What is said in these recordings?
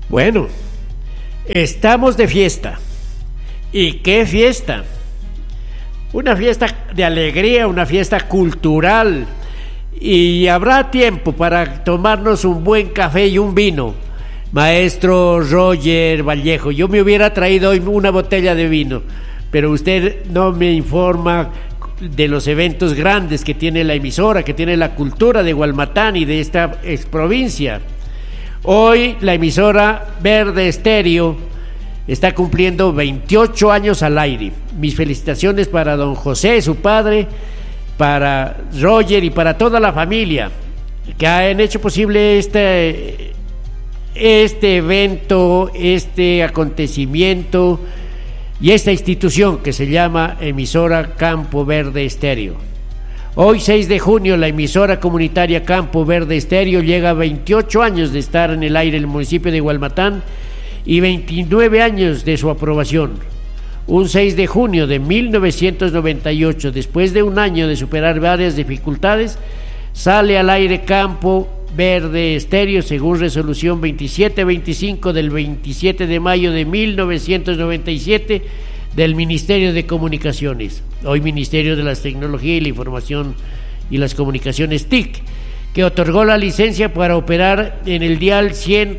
Bueno, estamos de fiesta. ¿Y qué fiesta? Una fiesta de alegría, una fiesta cultural. Y habrá tiempo para tomarnos un buen café y un vino. Maestro Roger Vallejo, yo me hubiera traído hoy una botella de vino, pero usted no me informa de los eventos grandes que tiene la emisora, que tiene la cultura de Gualmatán y de esta exprovincia. Hoy la emisora Verde Estéreo está cumpliendo 28 años al aire. Mis felicitaciones para don José, su padre, para Roger y para toda la familia que han hecho posible este evento, este acontecimiento y esta institución que se llama emisora Campo Verde Estéreo. Hoy 6 de junio la emisora comunitaria Campo Verde Estéreo llega a 28 años de estar en el aire en el municipio de Gualmatán y 29 años de su aprobación. Un 6 de junio de 1998, después de un año de superar varias dificultades, sale al aire Campo Verde Estéreo según resolución 2725 del 27 de mayo de 1997 del Ministerio de Comunicaciones, hoy Ministerio de las Tecnologías y la Información y las Comunicaciones TIC, que otorgó la licencia para operar en el dial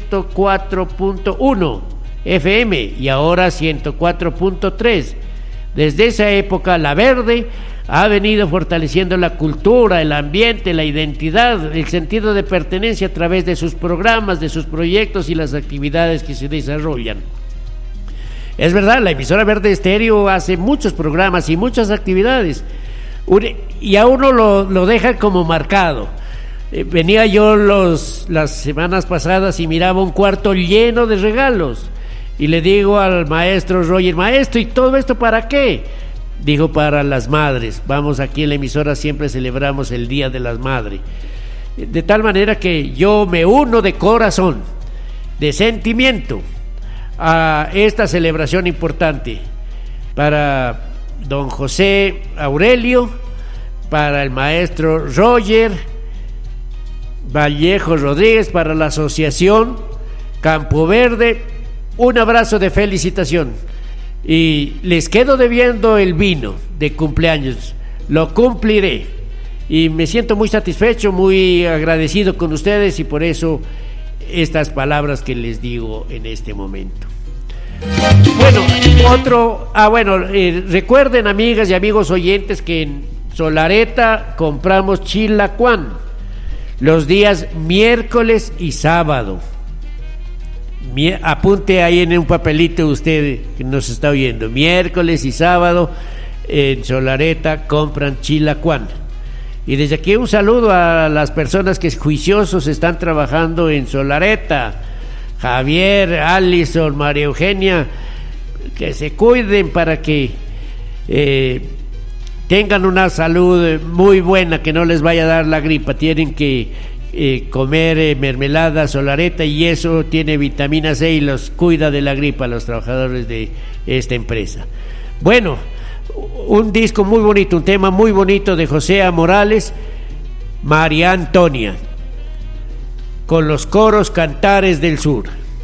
104.1 FM y ahora 104.3. Desde esa época, La Verde ha venido fortaleciendo la cultura, el ambiente, la identidad, el sentido de pertenencia a través de sus programas, de sus proyectos y las actividades que se desarrollan. Es verdad, la emisora Verde Estéreo hace muchos programas y muchas actividades y a uno lo deja como marcado. Venía yo las semanas pasadas y miraba un cuarto lleno de regalos y le digo al maestro Roger, maestro, ¿y todo esto para qué? Digo, para las madres. Vamos, aquí en la emisora siempre celebramos el Día de las Madres, de tal manera que yo me uno de corazón, de sentimiento, a esta celebración importante para don José Aurelio, para el maestro Roger Vallejo Rodríguez, para la asociación Campo Verde. Un abrazo de felicitación y les quedo debiendo el vino de cumpleaños, lo cumpliré y me siento muy satisfecho, muy agradecido con ustedes y por eso estas palabras que les digo en este momento. Bueno, recuerden, amigas y amigos oyentes, que en Solareta compramos chilacuán los días miércoles y sábado. Apunte ahí en un papelito usted que nos está oyendo, miércoles y sábado en Solareta compran chilacuán. Y desde aquí un saludo a las personas que juiciosos están trabajando en Solareta, Javier, Alison, María Eugenia, que se cuiden para que tengan una salud muy buena, que no les vaya a dar la gripa. Tienen que comer mermelada Solareta y eso tiene vitamina C y los cuida de la gripa a los trabajadores de esta empresa. Bueno, un disco muy bonito, un tema muy bonito de José A. Morales, María Antonia, con los coros Cantares del Sur.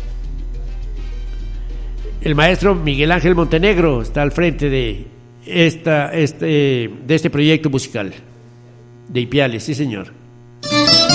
El maestro Miguel Ángel Montenegro está al frente de este proyecto musical de Ipiales, sí señor.